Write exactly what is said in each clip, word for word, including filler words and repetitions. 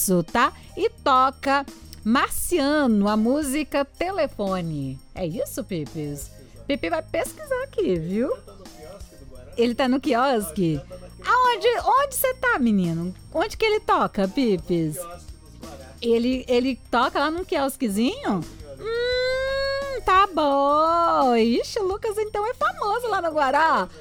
isso, tá? E toca Marciano, a música Telefone. É isso, Pipis? Pipi vai pesquisar aqui, viu? Ele tá no quiosque? Aonde? Onde você tá, menino? Onde que ele toca, Pipis? Ele, ele toca lá num quiosquezinho? Hum, tá bom. Ixi, o Lucas então é famoso lá no Guará.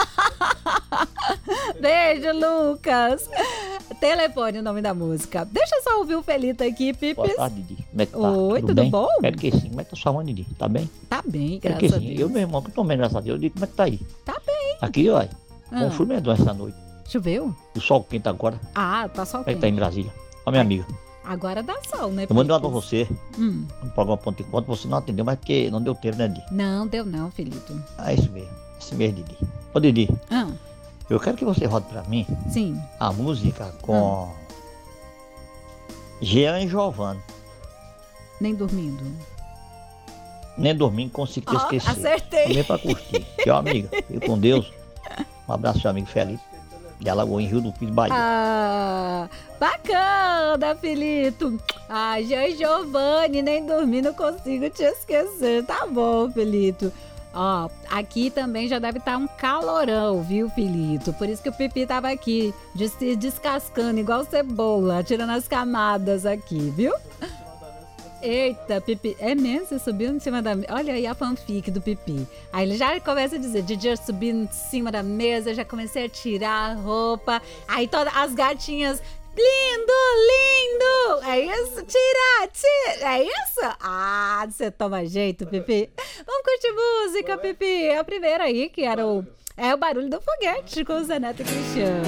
Beijo, Lucas. Telefone, o nome da música. Deixa eu só ouvir o Felito aqui, Pipis. Boa tarde, Didi. Como é que tá? Oi, tudo, tudo bem? bom? Espero que sim. Como é que tá sua mãe, Didi? Tá bem? Tá bem, Espero graças que a sim. Deus. Eu, meu irmão, que tô bem, graças a Deus. Eu digo, como é que tá aí? Tá bem. Aqui, olha. Ah. Com frio essa noite. Choveu? O sol quente agora. Ah, tá sol Como é que quente. tá em Brasília? Ó, minha amiga. Agora dá sol, né, Eu mandei uma pra Pipis? você. Hum. No programa Ponto e Conto. Você não atendeu, mas porque não deu tempo, né, Didi? Não, deu não, Felito. Ah, isso mesmo. Isso mesmo, Didi. Ô, Didi. Ah, Eu quero que você rode pra mim sim. a música com Jean e Giovanni. Nem dormindo. Nem dormindo consigo te Ó, esquecer. acertei. Também pra curtir. Tchau, amiga. Fique com Deus. Um abraço, seu amigo Felipe. De Alagoinha, Rio do Filho, Bahia. Ah, bacana, Felito. Ah, Jean Giovanni, nem dormir, não consigo te esquecer. Tá bom, Felito. Ó, aqui também já deve estar um calorão, viu, Felito? Por isso que o Pipi tava aqui, de se descascando, igual cebola, tirando as camadas aqui, viu? Eita, Pipi, é mesmo? Você subiu em cima da mesa? Olha aí a fanfic do Pipi. Aí ele já começa a dizer, Didi, eu subi em cima da mesa, já comecei a tirar a roupa. Aí todas as gatinhas, lindo, lindo! É isso? Tira, tira! É isso? Ah, você toma jeito, Pipi. Vamos curtir música, Pipi. É a primeira aí, que era o... É o barulho do foguete com o Zé Neto e Cristiano.